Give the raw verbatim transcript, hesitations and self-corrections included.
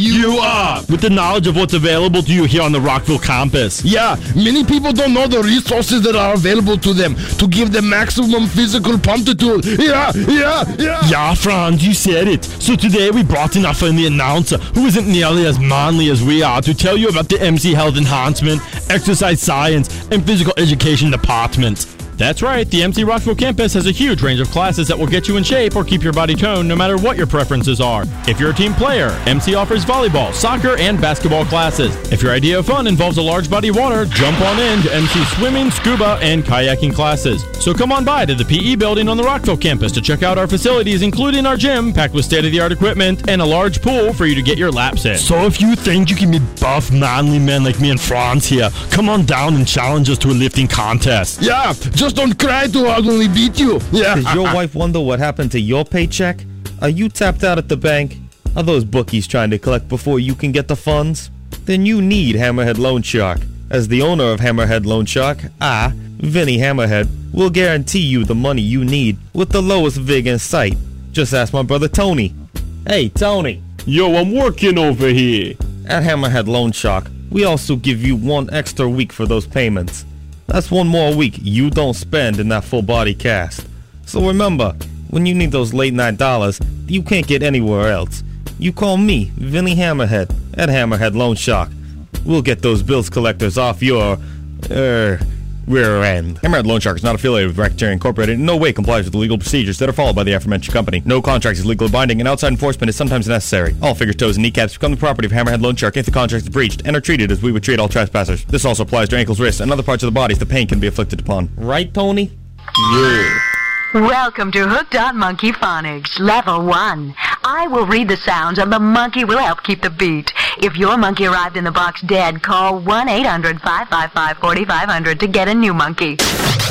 You are! With the knowledge of what's available to you here on the Rockville campus. Yeah, many people don't know the resources that are available to them to give them maximum physical promptitude. Yeah, yeah, yeah. Yeah, Franz, you said it. So today we brought in our friendly announcer, who isn't nearly as manly as we are, to tell you about the M C Health Enhancement, Exercise Science, and Physical Education Department. That's right, the M C Rockville campus has a huge range of classes that will get you in shape or keep your body toned no matter what your preferences are. If you're a team player, M C offers volleyball, soccer, and basketball classes. If your idea of fun involves a large body of water, jump on in to M C swimming, scuba, and kayaking classes. So come on by to the P E building on the Rockville campus to check out our facilities, including our gym, packed with state-of-the-art equipment, and a large pool for you to get your laps in. So if you think you can be buff, manly men like me and Franz here, come on down and challenge us to a lifting contest. Yeah, just don't cry too hard when we beat you. Yeah. Does your wife wonder what happened to your paycheck? Are you tapped out at the bank? Are those bookies trying to collect before you can get the funds? Then you need Hammerhead Loan Shark. As the owner of Hammerhead Loan Shark, I, Vinny Hammerhead, will guarantee you the money you need with the lowest vig in sight. Just ask my brother Tony. Hey, Tony. Yo, I'm working over here. At Hammerhead Loan Shark, we also give you one extra week for those payments. That's one more week you don't spend in that full body cast. So remember, when you need those late night dollars, you can't get anywhere else. You call me, Vinny Hammerhead, at Hammerhead Loan Shark. We'll get those bills collectors off your, er, rear end. Hammerhead Loan Shark is not affiliated with Racketeering Incorporated and in no way complies with the legal procedures that are followed by the aforementioned company. No contract is legally binding and outside enforcement is sometimes necessary. All fingers, toes, and kneecaps become the property of Hammerhead Loan Shark if the contract is breached and are treated as we would treat all trespassers. This also applies to ankles, wrists, and other parts of the body if the pain can be inflicted upon. Right, Tony? Yeah. Welcome to Hooked on Monkey Phonics, Level one. I will read the sounds and the monkey will help keep the beat. If your monkey arrived in the box dead, call one eight hundred five five five four five zero zero to get a new monkey.